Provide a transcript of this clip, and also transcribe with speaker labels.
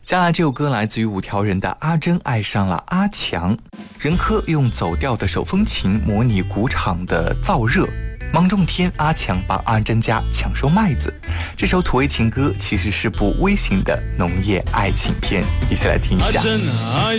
Speaker 1: 接下来这首歌来自于五条人的《阿珍爱上了阿强》，任科用走调的手风琴模拟鼓场的燥热，忙中天阿强帮阿珍家抢收麦子。这首土味情歌其实是部微型的农业爱情片，一起来听一下。